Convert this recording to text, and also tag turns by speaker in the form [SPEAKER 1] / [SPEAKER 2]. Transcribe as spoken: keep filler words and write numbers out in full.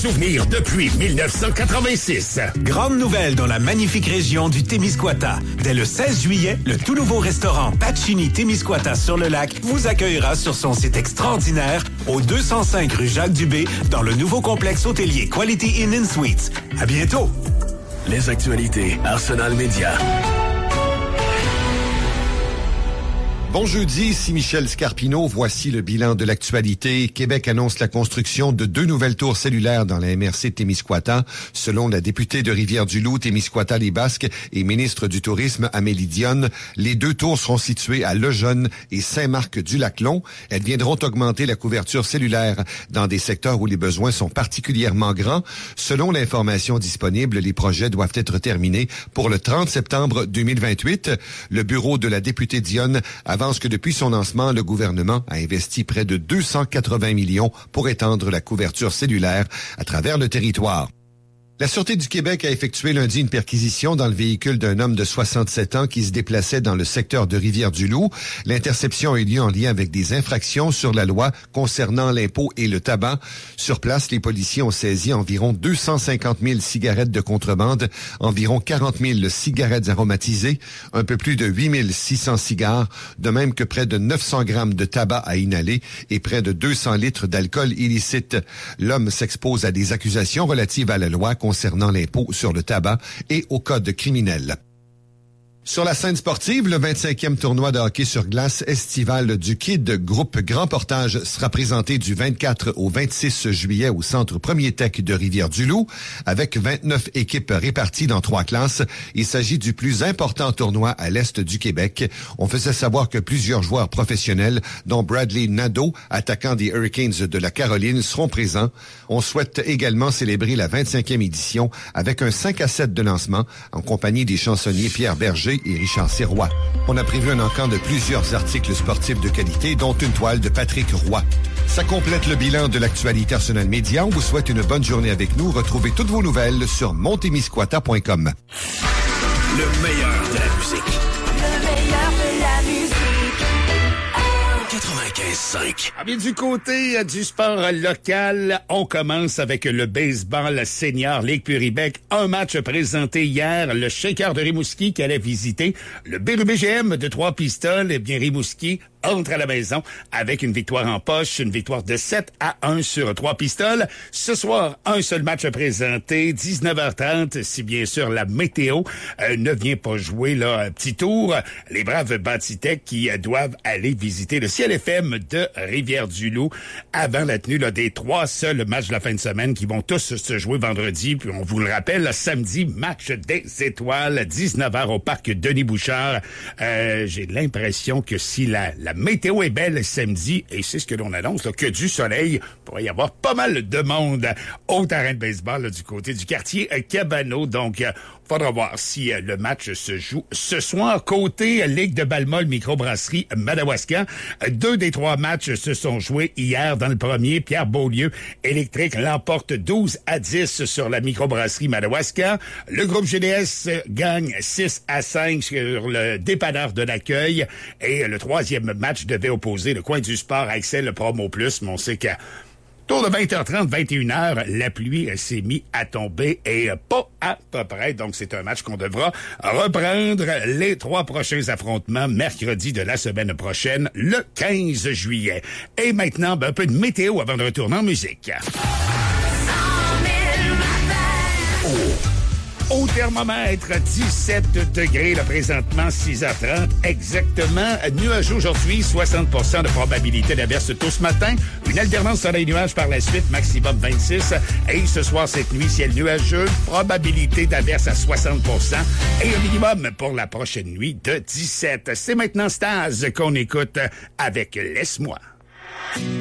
[SPEAKER 1] Souvenir depuis mille neuf cent quatre-vingt-six.
[SPEAKER 2] Grande nouvelle dans la magnifique région du Témiscouata. Dès le seize juillet, le tout nouveau restaurant Pacini Témiscouata sur le lac vous accueillera sur son site extraordinaire au deux cent cinq rue Jacques-Dubé dans le nouveau complexe hôtelier Quality Inn and Suites. À bientôt!
[SPEAKER 1] Les actualités Arsenal Média.
[SPEAKER 3] Bon jeudi, ici Michel Scarpino. Voici le bilan de l'actualité. Québec annonce la construction de deux nouvelles tours cellulaires dans la M R C Témiscouata. Selon la députée de Rivière-du-Loup, Témiscouata-les-Basques et ministre du Tourisme Amélie Dionne, les deux tours seront situées à Lejeune et Saint-Marc-du-Lac-Long. Elles viendront augmenter la couverture cellulaire dans des secteurs où les besoins sont particulièrement grands. Selon l'information disponible, les projets doivent être terminés pour le trente septembre deux mille vingt-huit. Le bureau de la députée Dionne a avance que depuis son lancement, le gouvernement a investi près de deux cent quatre-vingts millions pour étendre la couverture cellulaire à travers le territoire. La Sûreté du Québec a effectué lundi une perquisition dans le véhicule d'un homme de soixante-sept ans qui se déplaçait dans le secteur de Rivière-du-Loup. L'interception a eu lieu en lien avec des infractions sur la loi concernant l'impôt et le tabac. Sur place, les policiers ont saisi environ deux cent cinquante mille cigarettes de contrebande, environ quarante mille cigarettes aromatisées, un peu plus de huit mille six cents cigares, de même que près de neuf cents grammes de tabac à inhaler et près de deux cents litres d'alcool illicite. L'homme s'expose à des accusations relatives à la loi concernant l'impôt sur le tabac et au code criminel. Sur la scène sportive, le vingt-cinquième tournoi de hockey sur glace estival du Kid Groupe Grand Portage sera présenté du vingt-quatre au vingt-six juillet au Centre Premier Tech de Rivière-du-Loup. Avec vingt-neuf équipes réparties dans trois classes, il s'agit du plus important tournoi à l'est du Québec. On faisait savoir que plusieurs joueurs professionnels, dont Bradley Nadeau, attaquant des Hurricanes de la Caroline, seront présents. On souhaite également célébrer la vingt-cinquième édition avec un cinq à sept de lancement en compagnie des chansonniers Pierre Berger et Richard Sirois. On a prévu un encamp de plusieurs articles sportifs de qualité, dont une toile de Patrick Roy. Ça complète le bilan de l'actualité Arsenal Média. On vous souhaite une bonne journée avec nous. Retrouvez toutes vos nouvelles sur montémiscouata point com.
[SPEAKER 1] Le meilleur de la musique.
[SPEAKER 4] Le meilleur de la musique.
[SPEAKER 1] quatre-vingt-quinze cinq.
[SPEAKER 5] Ah bien, du côté euh, du sport local, on commence avec le baseball senior Ligue Puribec. Un match présenté hier, le Shaker de Rimouski qui allait visiter le B R U B G M de Trois-Pistoles. Eh bien, Rimouski entre à la maison avec une victoire en poche, une victoire de sept à un sur Trois-Pistoles. Ce soir, un seul match présenté, dix-neuf heures trente, si bien sûr la météo euh, ne vient pas jouer là un petit tour. Les braves Bâtitech qui euh, doivent aller visiter le Ciel F M de Rivière-du-Loup avant la tenue là, des trois seuls matchs de la fin de semaine qui vont tous se jouer vendredi. Puis on vous le rappelle, le samedi, match des étoiles, dix-neuf heures au parc Denis-Bouchard. Euh, j'ai l'impression que si la, la météo est belle samedi, et c'est ce que l'on annonce, là, que du soleil, il pourrait y avoir pas mal de monde au terrain de baseball là, du côté du quartier Cabano. Donc, euh, faudra voir si euh, le match se joue ce soir. Côté euh, Ligue de Balmol Microbrasserie Madawaska, euh, deux des trois matchs se sont joués hier. Dans le premier, Pierre Beaulieu Électrique l'emporte douze à dix sur la microbrasserie Madawaska. Le groupe G D S euh, gagne six à cinq sur le dépanneur de l'accueil. Et euh, le troisième match devait opposer le coin du sport à Excel Promo Plus, mais on sait qu'à autour de vingt heures trente, vingt et une heures, la pluie s'est mise à tomber et pas à peu près. Donc, c'est un match qu'on devra reprendre les trois prochains affrontements mercredi de la semaine prochaine, le quinze juillet. Et maintenant, ben, un peu de météo avant de retourner en musique. Oh. Au thermomètre, dix-sept degrés, là, présentement, six heures trente, exactement. Nuageux aujourd'hui, soixante pour cent de probabilité d'averse tôt ce matin. Une alternance soleil-nuage par la suite, maximum vingt-six. Et ce soir, cette nuit, ciel nuageux, probabilité d'averse à soixante pour cent. Et un minimum pour la prochaine nuit de dix-sept. C'est maintenant Staz qu'on écoute avec Laisse-moi.